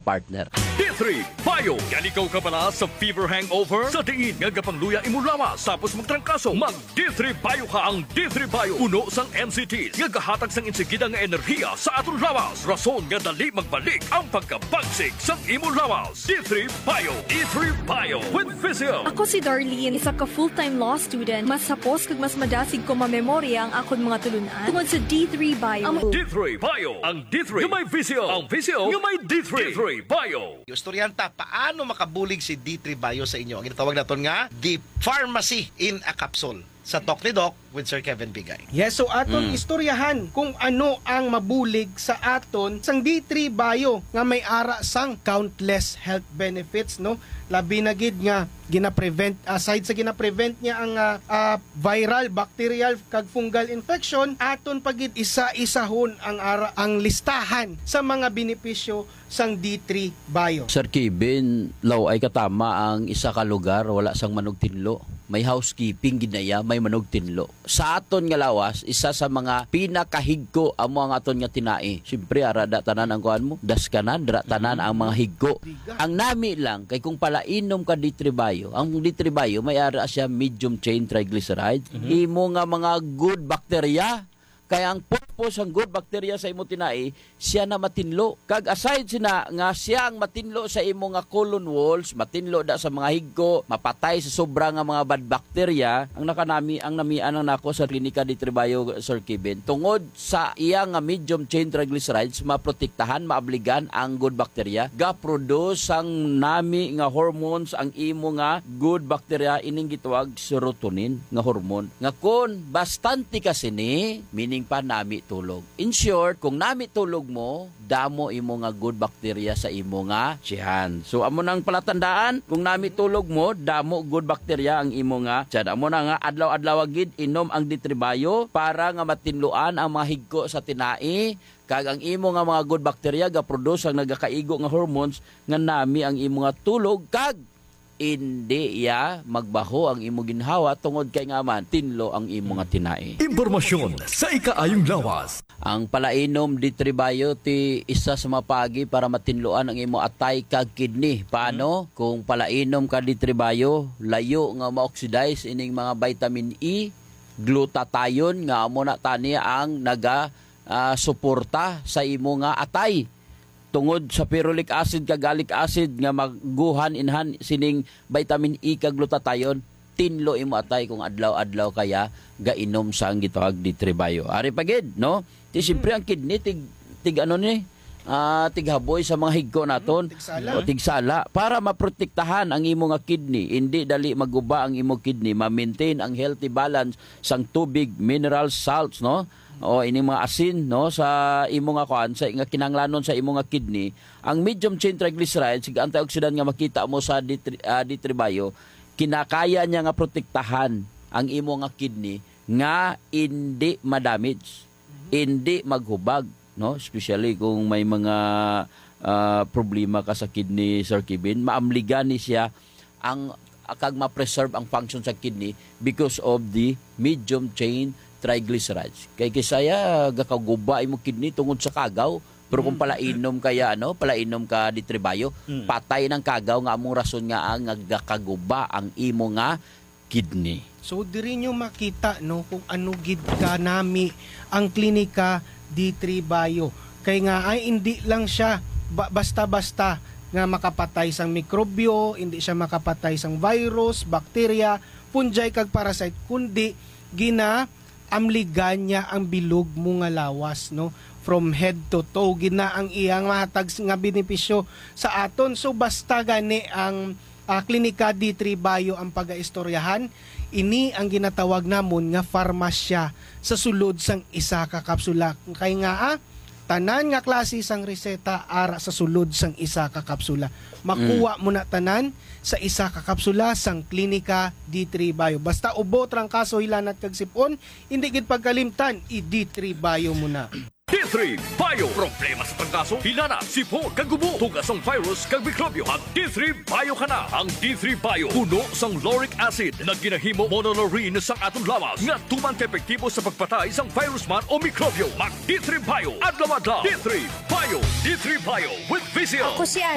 partner. D3 Bio. Yan ikaw ka pala sa fever hangover? Sa tingin nga gapangluya imo lawas tapos magtrangkaso. Mag D3 Bio ka ang D3 Bio. Uno sang NCTs nga gahatag sang insigida nga enerhiya sa aton lawas. Rason nga dali magbalik ang pagkabagsik sang imo lawas. D3 Bio. D3 Bio with Physio. Ako si Darlene, isa ka full-time law student. Mas sapos kag mas madasig ko mamemorya ang akon mga tulunan tungod sa D3 Bio. D3 Bio. Ang D3 nga may Physio. Ang Physio nga may D3. D3 Bio. Estudyanta, paano makabulig si D3 Bio sa inyo? Ang ginatawag natin nga, The Pharmacy in a Capsule. Sa Talk ni Doc with Sir Kevin Bigay. Yes, so aton istoryahan kung ano ang mabulig sa aton sang D3 Bio nga may ara sang countless health benefits, no? Labi na gid nga gina-prevent, aside sa gina-prevent niya ang viral, bacterial kag fungal infection, aton pagid isa-isahon ang listahan sa mga benepisyo sang D3 Bio. Sir Kevin, law ay katama ang isa ka lugar wala sang manugtinlo. May housekeeping ginaya, may manugtinlo. Sa aton nga lawas, isa sa mga pinakahigko amo ang aton nga tinai. Siyempre, arada tanan ang kuhan mo, daskanan, dra tanan ang mga higko. Ang nami lang, kay kung palainom ka D3 Bio, ang D3 Bio, may ara siya medium chain triglycerides. Imo nga mga good bacteria. Kaya ang purpose ang good bacteria sa imo tinai, siya na matinlo. Kag aside sina nga siya ang matinlo sa imo nga colon walls, matinlo da sa mga higko, mapatay sa sobra nga mga bad bacteria, ang namian ang nako sa klinika D3 Bio, Sir Kevin. Tungod sa iya nga medium chain triglycerides, maprotektahan, maabligan ang good bacteria, ga-produce ang nami nga hormones ang imo nga good bacteria ining gitawag serotonin nga hormone. Nga kun bastante kasi ni, meaning pa nami tulog. In short, kung nami tulog mo, damo imo nga good bacteria sa imo nga tiyan. So amo nang palatandaan, kung nami tulog mo, damo good bacteria ang imo nga tiyan. Amo na nga adlaw-adlaw gid inom ang D3 Bio para nga matinluan ang mga higko sa tinai, kag ang imo nga mga good bacteria ga produce ang nagakaigo nga hormones nga nami ang imo nga tulog, kag hindi magbaho ang imo ginhawa tungod kay nga man tinlo ang imo nga tinai. Impormasyon sa ikaayong lawas. Ang palainom D3 Bio ti isa sa mapagi para matinluan ang imo atay kag kidney. Paano? Kung palainom ka D3 Bio, layo nga ma-oxidize ining mga vitamin E, glutathione nga amo na tani ang suporta sa imo nga atay. Tungod sa ferulic acid kag gallic acid nga maguhan inhan sining vitamin E kag glutathione, tinlo imo atay kung adlaw-adlaw kaya gainom sa ang gitawag D3 Bio. Ari pagid, no? Ti siyempre ang kidney tig ano ni? Tighaboy sa mga higko naton o tigsala para maprotektahan ang imo nga kidney, hindi dali maguba ang imo kidney, ma-maintain ang healthy balance sang tubig, mineral salts, no? O ini mga asin, no, sa imo nga kuan, sa nga kinanglanon sa imo nga kidney. Ang medium chain triglycerides sig antioxidant nga makita mo sa D3 Bio, kinakaya niya nga protektahan ang imo nga kidney nga hindi ma-damage, hindi maghubag, no, especially kung may mga problema ka sa kidney, Sir Kevin, maamligan ni siya ang kag ma-preserve ang function sa kidney because of the medium chain triglycerides. Kay kisaya gakaguba imo kidney tungod sa kagaw, pero kung palainom palainom ka D3 Bio, patay ng kagaw nga among rason nga ang gakaguba ang imo nga kidney. So diri nyo makita, no, kung ano gid ka nami ang klinika D3 Bio. Kay nga ay hindi lang siya basta-basta nga makapatay sang mikrobyo, hindi siya makapatay sang virus, bacteria, fungi kag parasite, kundi amligan niya ang bilog mo nga lawas, no, from head to toe, gina ang iyang mahatag nga benepisyo sa aton. So basta gani ang klinika D3 Bio ang pagaistoryahan, ini ang ginatawag namon nga farmasya sa sulod sang isa ka kapsula. Kay nga tanan nga klase sang reseta ara sa sulod sang isa ka kapsula. Makuha mo na tanan sa isa ka kapsula sang klinika D3 Bio. Basta ubot rang kaso hilanat kag sipon, hindi gid pagkalimtan, i-D3 Bio mo na. D3 Bio. Problema sa pagkaso, hilana, sipon, kagubo, tugas ang virus, kag mikrobyo. Ang D3 Bio ka na. Ang D3 Bio, puno sang lauric acid na ginahimo monolaurin sa atong lawas nga tumang epektibo sa pagpatay sang virus man o mikrobyo. Mag D3 Bio. Adlaw-adlaw. D3 Bio. D3 Bio with Physio. Ako si